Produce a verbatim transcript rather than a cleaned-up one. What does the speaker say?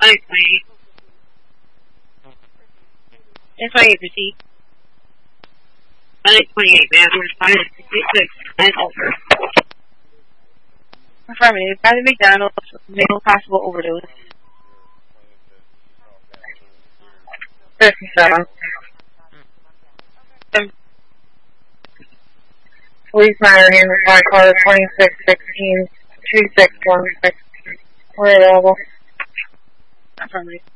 five twenty-eight. ten twenty-eight, proceed. five twenty-eight, man. We're five sixty-six and over. Affirmative. By the McDonald's, no possible overdose. fifty-seven. Um, Police matter in my car twenty-six sixteen two six one six. We're available. Affirmative.